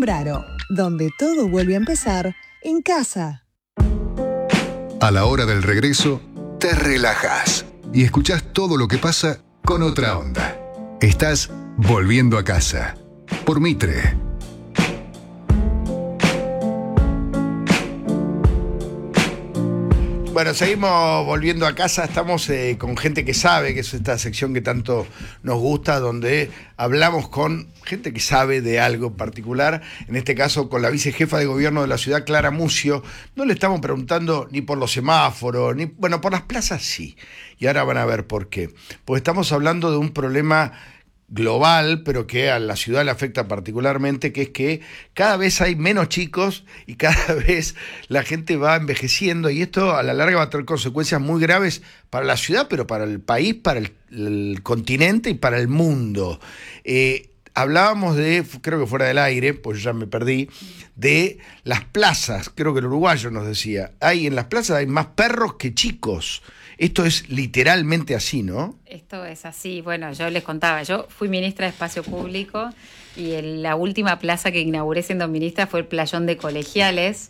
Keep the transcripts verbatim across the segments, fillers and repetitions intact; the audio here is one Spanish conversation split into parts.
Sombraro, donde todo vuelve a empezar en casa. A la hora del regreso, te relajas y escuchás todo lo que pasa con otra onda. Estás volviendo a casa por Mitre. Bueno, seguimos volviendo a casa, estamos eh, con gente que sabe, que es esta sección que tanto nos gusta, donde hablamos con gente que sabe de algo en particular, en este caso con la vicejefa de gobierno de la ciudad, Clara Mucio. No le estamos preguntando ni por los semáforos, ni bueno, por las plazas sí, y ahora van a ver por qué. Pues estamos hablando de un problema global, pero que a la ciudad le afecta particularmente, que es que cada vez hay menos chicos y cada vez la gente va envejeciendo, y esto a la larga va a tener consecuencias muy graves para la ciudad, pero para el país, para el, el continente y para el mundo. Eh, hablábamos de, creo que fuera del aire, pues ya me perdí, de las plazas, creo que el uruguayo nos decía, hay en las plazas hay más perros que chicos. Esto es literalmente así, ¿no? Esto es así. Bueno, yo les contaba, yo fui ministra de Espacio Público y en la última plaza que inauguré siendo ministra fue el Playón de Colegiales,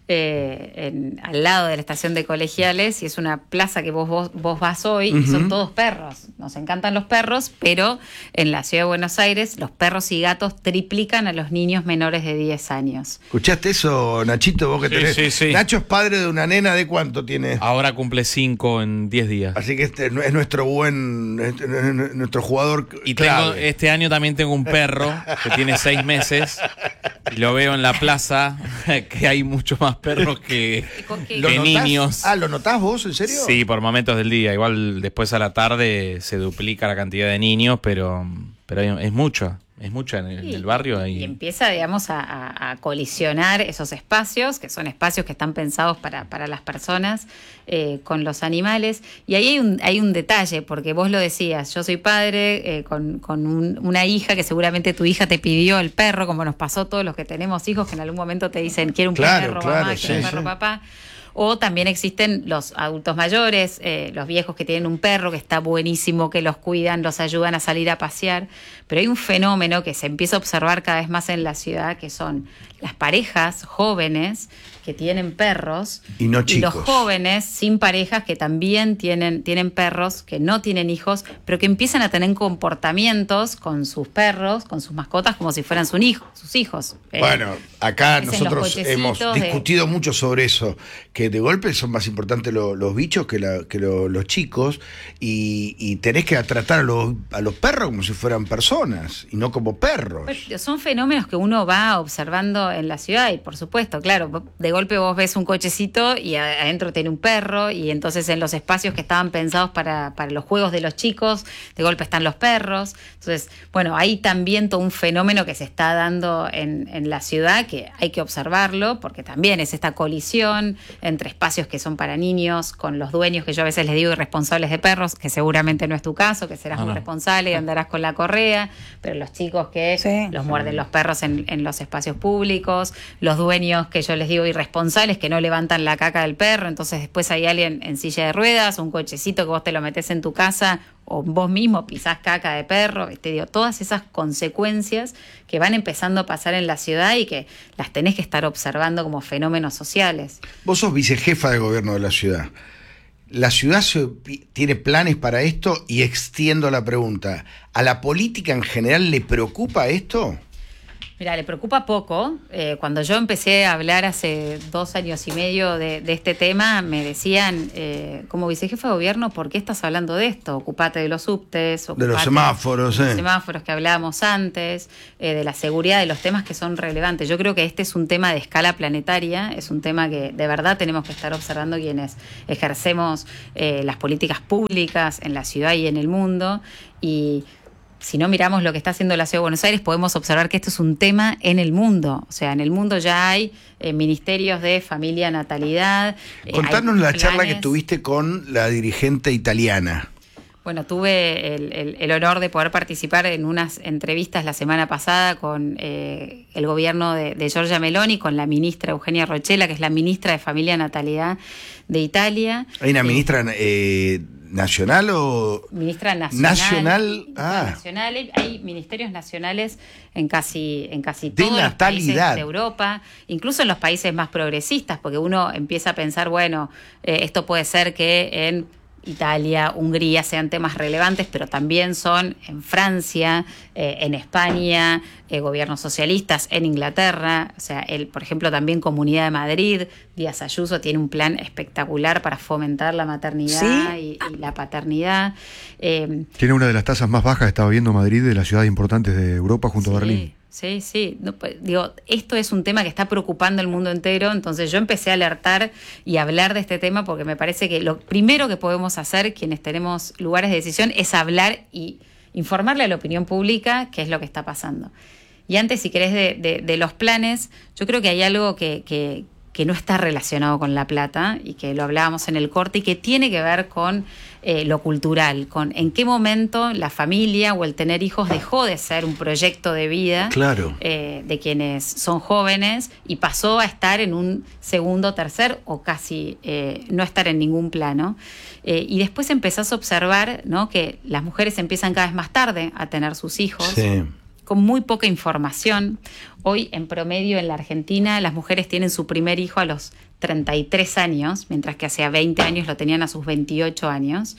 eh, en, al lado de la estación de Colegiales, y es una plaza que vos, vos, vos vas hoy, uh-huh. y son todos perros. Nos encantan los perros, pero en la ciudad de Buenos Aires los perros y gatos triplican a los niños menores de diez años. ¿Escuchaste eso, Nachito, vos que sí, tenés? Sí, sí. Nacho es padre de una nena, ¿de cuánto tiene? Ahora cumple cinco en diez días. Así que este es nuestro buen, este, nuestro jugador y clave. Tengo, este año también tengo un perro que tiene seis meses y lo veo en la plaza, que hay mucho más perros que, que ¿Lo niños. Ah, ¿lo notás vos, en serio? Sí, por momentos del día. Igual después a la tarde se duplica la cantidad de niños, pero, pero es mucho. Es mucho en el, y, en el barrio. Ahí. Y empieza, digamos, a, a, a colisionar esos espacios, que son espacios que están pensados para, para las personas, eh, con los animales. Y ahí hay un, hay un detalle, porque vos lo decías, yo soy padre eh, con, con un, una hija, que seguramente tu hija te pidió el perro, como nos pasó a todos los que tenemos hijos, que en algún momento te dicen, quiero un claro, perro, claro, mamá, sí, quiero un perro, sí. papá. O también existen los adultos mayores, eh, los viejos que tienen un perro que está buenísimo, que los cuidan, los ayudan a salir a pasear. Pero hay un fenómeno que se empieza a observar cada vez más en la ciudad, que son las parejas jóvenes que tienen perros y, no y los jóvenes sin parejas que también tienen, tienen perros, que no tienen hijos, pero que empiezan a tener comportamientos con sus perros, con sus mascotas, como si fueran sus hijos. Sus hijos. Bueno, acá eh, nosotros hemos de... discutido mucho sobre eso, que de golpe son más importantes lo, los bichos que, la, que lo, los chicos, y, y tenés que tratar a los, a los perros como si fueran personas y no como perros. Pero son fenómenos que uno va observando en la ciudad, y por supuesto, claro, de golpe vos ves un cochecito y adentro tiene un perro, y entonces en los espacios que estaban pensados para, para los juegos de los chicos, de golpe están los perros. Entonces, bueno, hay también todo un fenómeno que se está dando en, en la ciudad, que hay que observarlo, porque también es esta colisión entre espacios que son para niños, con los dueños, que yo a veces les digo irresponsables de perros, que seguramente no es tu caso, que serás ah, muy no. responsable y andarás con la correa, pero los chicos que sí, los muerden los perros en, en los espacios públicos, los dueños que yo les digo irresponsables, que no levantan la caca del perro, entonces después hay alguien en silla de ruedas, un cochecito que vos te lo metés en tu casa, o vos mismo pisás caca de perro, te digo, todas esas consecuencias que van empezando a pasar en la ciudad y que las tenés que estar observando como fenómenos sociales. Vos sos vicejefa de gobierno de la ciudad. ¿La ciudad se, tiene planes para esto? Y extiendo la pregunta, ¿a la política en general le preocupa esto? Mira, le preocupa poco. Eh, cuando yo empecé a hablar hace dos años y medio de, de este tema, me decían, eh, como vicejefa de gobierno, ¿por qué estás hablando de esto? Ocupate de los subtes, ocupate de los semáforos, de los eh. semáforos que hablábamos antes, eh, de la seguridad, de los temas que son relevantes. Yo creo que este es un tema de escala planetaria, es un tema que de verdad tenemos que estar observando quienes ejercemos eh, las políticas públicas en la ciudad y en el mundo, y si no miramos lo que está haciendo la Ciudad de Buenos Aires, podemos observar que esto es un tema en el mundo. O sea, en el mundo ya hay eh, ministerios de familia, natalidad. Eh, Contanos la planes. charla que tuviste con la dirigente italiana. Bueno, tuve el, el, el honor de poder participar en unas entrevistas la semana pasada con eh, el gobierno de, de Giorgia Meloni, con la ministra Eugenia Rochella, que es la ministra de Familia y Natalidad de Italia. Hay una ministra... Eh, ¿Nacional o...? Ministra nacional. Nacional, ah. Nacional, hay ministerios nacionales en casi, en casi De todos los países natalidad. de Europa, incluso en los países más progresistas, porque uno empieza a pensar, bueno, eh, esto puede ser que en Italia, Hungría sean temas relevantes, pero también son en Francia, eh, en España, eh, gobiernos socialistas, en Inglaterra, o sea, el, por ejemplo, también Comunidad de Madrid, Díaz Ayuso tiene un plan espectacular para fomentar la maternidad ¿Sí? y, y la paternidad. Eh, Tiene una de las tasas más bajas, estaba viendo Madrid, de las ciudades importantes de Europa junto a Berlín. Sí, sí. No, pues, digo, esto es un tema que está preocupando al mundo entero, entonces yo empecé a alertar y a hablar de este tema porque me parece que lo primero que podemos hacer quienes tenemos lugares de decisión es hablar y informarle a la opinión pública qué es lo que está pasando. Y antes, si querés, de, de, de los planes, yo creo que hay algo que, que, que no está relacionado con la plata y que lo hablábamos en el corte y que tiene que ver con eh, lo cultural, con en qué momento la familia o el tener hijos dejó de ser un proyecto de vida Claro. eh, de quienes son jóvenes y pasó a estar en un segundo, tercer o casi eh, no estar en ningún plano. Eh, y después empezás a observar, ¿no?, que las mujeres empiezan cada vez más tarde a tener sus hijos. Sí. Con muy poca información. Hoy, en promedio, en la Argentina, las mujeres tienen su primer hijo a los treinta y tres años, mientras que hace veinte años lo tenían a sus veintiocho años.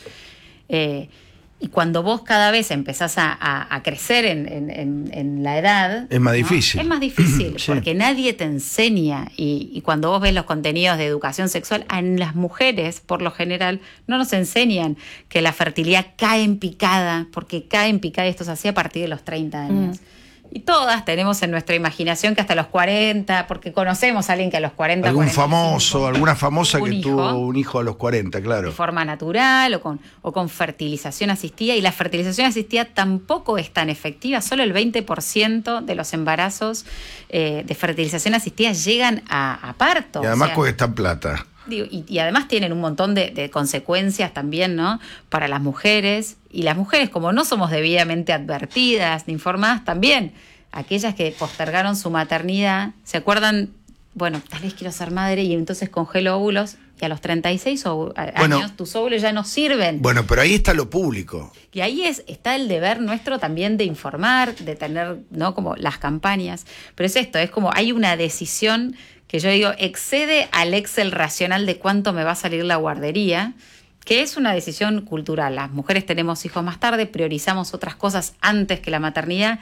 Eh, y cuando vos cada vez empezás a, a, a crecer en, en, en, en la edad... Es más ¿no? difícil. Es más difícil, Sí. porque nadie te enseña. Y, y cuando vos ves los contenidos de educación sexual, a las mujeres, por lo general, no nos enseñan que la fertilidad cae en picada, porque cae en picada y esto se hacía a partir de los treinta años. Mm. Y todas tenemos en nuestra imaginación que hasta los cuarenta, porque conocemos a alguien que a los cuarenta... Algún cuarenta y cinco, famoso, alguna famosa un que hijo, tuvo un hijo a los cuarenta, claro. de forma natural o con, o con fertilización asistida. Y la fertilización asistida tampoco es tan efectiva. Solo el veinte por ciento de los embarazos eh, de fertilización asistida llegan a, a parto. Y además O sea, cuesta plata. Digo, y, y además tienen un montón de, de consecuencias también, ¿no?, para las mujeres. Y las mujeres, como no somos debidamente advertidas ni informadas, también aquellas que postergaron su maternidad, ¿se acuerdan? Bueno, tal vez quiero ser madre y entonces congelo óvulos y a los treinta y seis o- a- Bueno. años tus óvulos ya no sirven. Bueno, pero ahí está lo público. Y ahí es, está el deber nuestro también de informar, de tener, ¿no?, como las campañas. Pero es esto, es como hay una decisión que yo digo, excede al Excel racional de cuánto me va a salir la guardería, que es una decisión cultural. Las mujeres tenemos hijos más tarde, priorizamos otras cosas antes que la maternidad.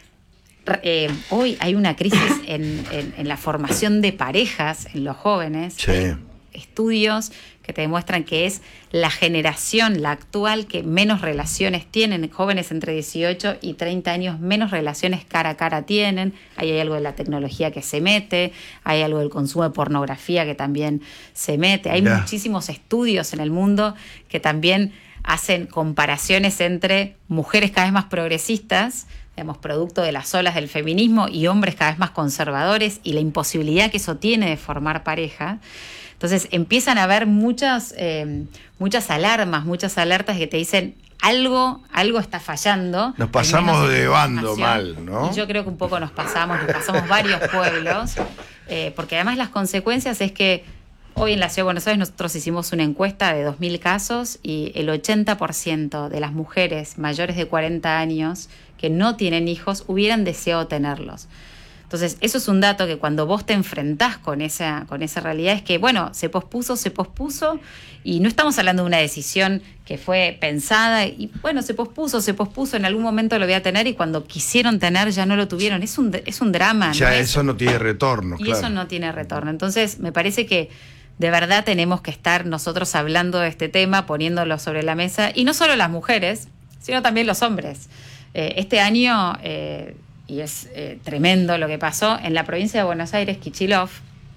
Eh, hoy hay una crisis en, en, en la formación de parejas en los jóvenes. Sí. Hay estudios que te demuestran que es la generación, la actual, que menos relaciones tienen. Jóvenes entre dieciocho y treinta años menos relaciones cara a cara tienen. Ahí hay algo de la tecnología que se mete, hay algo del consumo de pornografía que también se mete. Hay Mirá. muchísimos estudios en el mundo que también hacen comparaciones entre mujeres cada vez más progresistas, digamos, producto de las olas del feminismo, y hombres cada vez más conservadores, y la imposibilidad que eso tiene de formar pareja. Entonces empiezan a haber muchas, eh, muchas alarmas, muchas alertas que te dicen algo, algo está fallando. Nos pasamos al menos en de la bando información. mal, ¿no? Y yo creo que un poco nos pasamos, nos pasamos varios pueblos, eh, porque además las consecuencias es que hoy en la Ciudad de Buenos Aires nosotros hicimos una encuesta de dos mil casos y el ochenta por ciento de las mujeres mayores de cuarenta años que no tienen hijos hubieran deseado tenerlos. Entonces, eso es un dato que cuando vos te enfrentás con esa, con esa realidad es que, bueno, se pospuso, se pospuso, y no estamos hablando de una decisión que fue pensada, y bueno, se pospuso, se pospuso, en algún momento lo voy a tener, y cuando quisieron tener ya no lo tuvieron. Es un, es un drama. Ya ¿no? Es- eso no tiene retorno, y claro. eso no tiene retorno. Entonces, me parece que de verdad tenemos que estar nosotros hablando de este tema, poniéndolo sobre la mesa, y no solo las mujeres, sino también los hombres. Eh, este año, eh, y es eh, tremendo lo que pasó, en la provincia de Buenos Aires, Kicillof,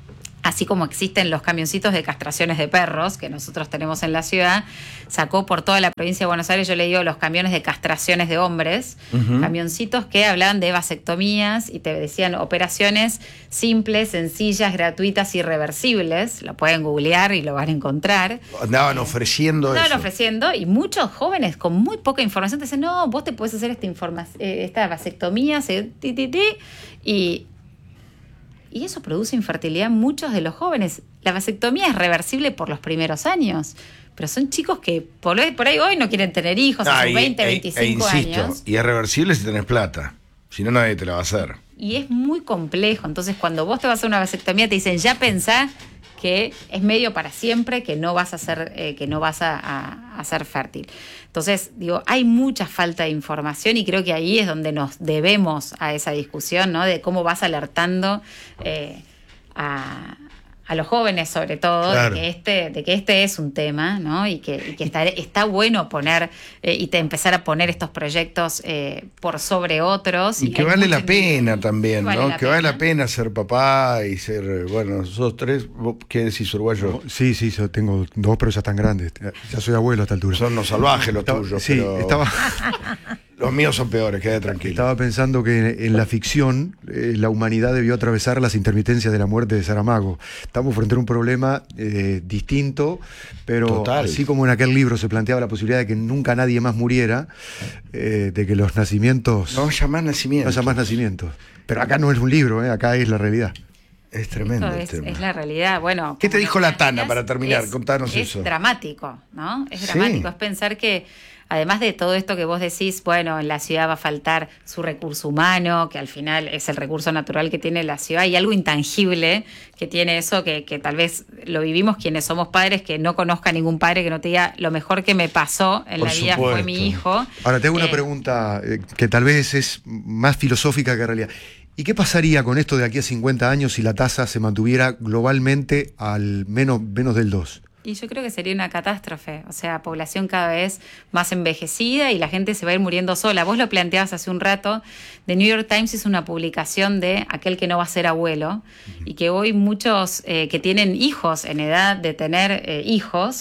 así como existen los camioncitos de castraciones de perros que nosotros tenemos en la ciudad, sacó por toda la provincia de Buenos Aires, yo le digo, los camiones de castraciones de hombres, uh-huh. camioncitos que hablaban de vasectomías y te decían operaciones simples, sencillas, gratuitas y reversibles. Lo pueden googlear y lo van a encontrar. Andaban eh, ofreciendo Andaban eso. ofreciendo, y muchos jóvenes con muy poca información te dicen, no, vos te podés hacer esta, informa- eh, esta vasectomía, se, ti, ti, ti, y y eso produce infertilidad en muchos de los jóvenes. La vasectomía es reversible por los primeros años, pero son chicos que por ahí, por ahí hoy no quieren tener hijos a sus veinte, veinticinco e insisto, años. Y es reversible si tenés plata, si no nadie te la va a hacer. Y es muy complejo, entonces cuando vos te vas a hacer una vasectomía te dicen, ya pensá que es medio para siempre, que no vas a ser, eh, que no vas a, a, a ser fértil. Entonces, digo, hay mucha falta de información y creo que ahí es donde nos debemos a esa discusión, ¿no? De cómo vas alertando eh, a, a los jóvenes, sobre todo, claro. de que este, de que este es un tema, ¿no? Y que, y que está, está bueno poner eh, y te empezar a poner estos proyectos eh, por sobre otros. Y, y que vale la pena también, vale ¿no? la Que pena. vale la pena ser papá y ser, bueno, nosotros tres, ¿vos ¿qué decís, uruguayo? Sí, sí, yo tengo dos, pero ya están grandes. Ya soy abuelo a esta altura. Son los salvajes los Estaba- tuyos, sí, pero estaba, los míos son peores, quede tranquilo. estaba pensando que en la ficción eh, la humanidad debió atravesar las intermitencias de la muerte de Saramago. Estamos frente a un problema eh, distinto, pero Total. así como en aquel libro se planteaba la posibilidad de que nunca nadie más muriera, eh, de que los nacimientos... No haya más nacimiento. no haya más nacimientos. Pero acá no es un libro, eh, acá es la realidad. Es tremendo Esto el es, tema. es la realidad. Bueno, ¿Qué te como dijo lo la Tana planteás, para terminar? es- Contanos es eso. dramático, ¿no? Es Sí. dramático. Es pensar que, además de todo esto que vos decís, bueno, en la ciudad va a faltar su recurso humano, que al final es el recurso natural que tiene la ciudad, y algo intangible que tiene eso, que, que tal vez lo vivimos quienes somos padres, que no conozca ningún padre que no te diga lo mejor que me pasó en Por la vida fue supuesto. mi hijo. Ahora, tengo una Eh, pregunta eh, que tal vez es más filosófica que realidad. ¿Y qué pasaría con esto de aquí a cincuenta años si la tasa se mantuviera globalmente al menos, menos del dos? Y yo creo que sería una catástrofe, o sea, población cada vez más envejecida y la gente se va a ir muriendo sola. Vos lo planteabas hace un rato, The New York Times hizo una publicación de aquel que no va a ser abuelo, uh-huh. y que hoy muchos eh, que tienen hijos en edad de tener eh, hijos,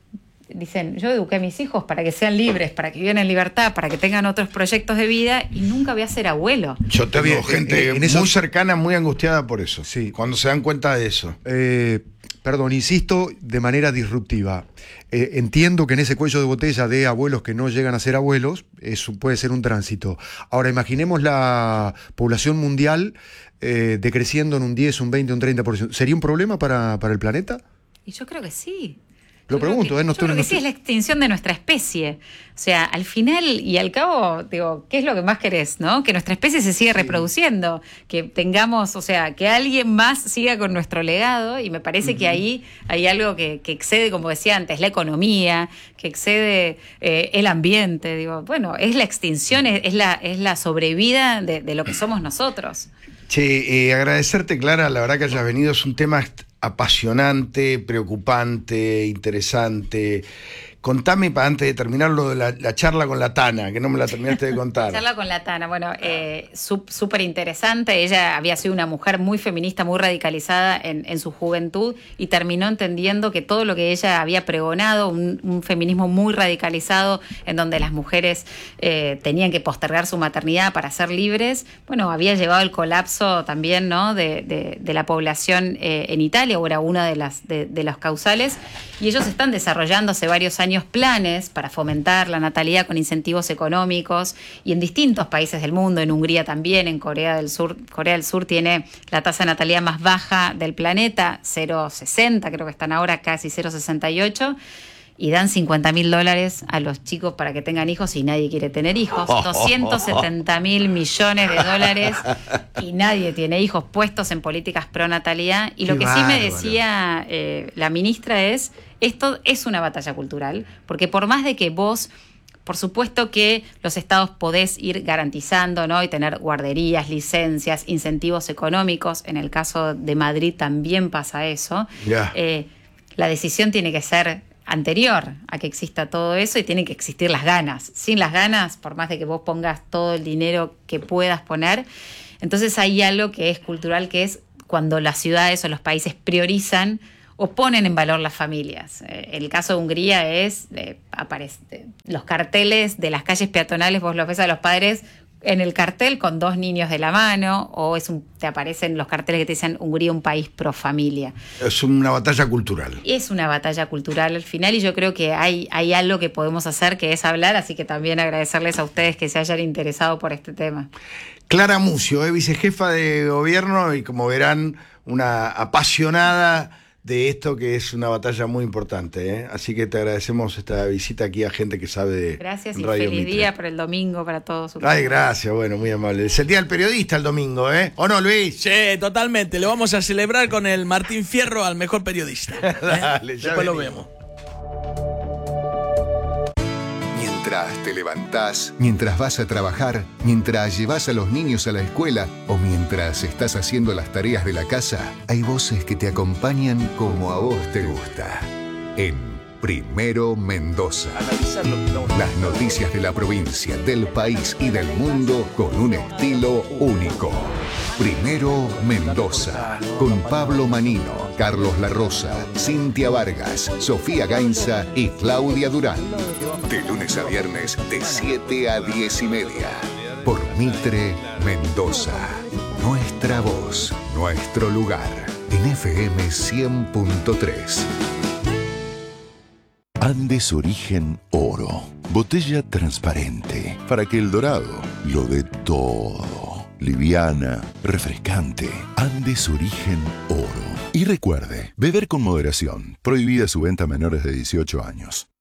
dicen, yo eduqué a mis hijos para que sean libres, para que vivan en libertad, para que tengan otros proyectos de vida y nunca voy a ser abuelo. Yo tengo bien, gente en- en muy eso- cercana, muy angustiada por eso. Sí. Cuando se dan cuenta de eso. Eh, perdón, insisto de manera disruptiva. Eh, entiendo que en ese cuello de botella de abuelos que no llegan a ser abuelos, eso puede ser un tránsito. Ahora, imaginemos la población mundial eh, decreciendo en un diez, un veinte, un treinta por ciento. ¿Sería un problema para, para el planeta? Y yo creo que sí. Lo Yo creo pregunto, que- ¿eh? No yo estoy- creo que no sí, estoy- es la extinción de nuestra especie. O sea, al final y al cabo, digo, ¿qué es lo que más querés, no? Que nuestra especie se siga reproduciendo, que tengamos, o sea, que alguien más siga con nuestro legado, y me parece uh-huh. que ahí hay algo que, que excede, como decía antes, la economía, que excede eh, el ambiente. Digo, bueno, es la extinción, es, es la, es la sobrevida de, de lo que somos nosotros. Che, eh, agradecerte, Clara, la verdad que hayas venido, es un tema apasionante, preocupante, interesante. Contame, para antes de terminar, lo de la, la charla con la Tana, que no me la terminaste de contar. Charla con la Tana, bueno, eh, súper interesante. Ella había sido una mujer muy feminista, muy radicalizada en, en su juventud, y terminó entendiendo que todo lo que ella había pregonado, un, un feminismo muy radicalizado, en donde las mujeres eh, tenían que postergar su maternidad para ser libres, bueno, había llevado al colapso también, ¿no?, de, de, de la población eh, en Italia, o era una de las de, de los causales, y ellos están desarrollando hace varios años planes para fomentar la natalidad con incentivos económicos, y en distintos países del mundo, en Hungría también, en Corea del Sur. Corea del Sur tiene la tasa de natalidad más baja del planeta, cero coma sesenta, creo que están ahora casi cero coma sesenta y ocho, y dan cincuenta mil dólares a los chicos para que tengan hijos y nadie quiere tener hijos, doscientos setenta mil millones de dólares y nadie tiene hijos puestos en políticas pro natalidad. Y Qué lo que sí me bárbaro. decía eh, la ministra es, esto es una batalla cultural, porque por más de que vos, por supuesto que los estados podés ir garantizando, ¿no?, y tener guarderías, licencias, incentivos económicos, en el caso de Madrid también pasa eso, Ya. eh, la decisión tiene que ser anterior a que exista todo eso, y tienen que existir las ganas. Sin las ganas, por más de que vos pongas todo el dinero que puedas poner, entonces hay algo que es cultural, que es cuando las ciudades o los países priorizan o ponen en valor las familias. Eh, el caso de Hungría es, eh, aparece, los carteles de las calles peatonales, vos los ves a los padres en el cartel con dos niños de la mano, o es un, te aparecen los carteles que te dicen Hungría, un país pro familia. Es una batalla cultural. Es una batalla cultural al final, y yo creo que hay, hay algo que podemos hacer, que es hablar, así que también agradecerles a ustedes que se hayan interesado por este tema. Clara Mucio, eh, vicejefa de gobierno y como verán, una apasionada de esto que es una batalla muy importante. ¿eh? Así que te agradecemos esta visita aquí a gente que sabe de Gracias y Radio feliz Mitre. día para el domingo, para todos ustedes. Ay, gracias, bueno, muy amable. Es el Día del Periodista el domingo, ¿eh? ¿O no, Luis? Sí, totalmente. Lo vamos a celebrar con el Martín Fierro al mejor periodista. ¿eh? Dale, ya Después lo venimos. vemos. Mientras te levantás, mientras vas a trabajar, mientras llevas a los niños a la escuela o mientras estás haciendo las tareas de la casa, hay voces que te acompañan como a vos te gusta. En Primero Mendoza. Las noticias de la provincia, del país y del mundo con un estilo único. Primero Mendoza, con Pablo Manino, Carlos La Rosa, Cintia Vargas, Sofía Gainza y Claudia Durán. De lunes a viernes, de siete a diez y media. Por Mitre Mendoza. Nuestra voz, nuestro lugar. En F M cien punto tres. Andes Origen Oro. Botella transparente para que el dorado lo dé todo. Liviana, refrescante. Andes Origen Oro. Y recuerde, beber con moderación. Prohibida su venta a menores de dieciocho años.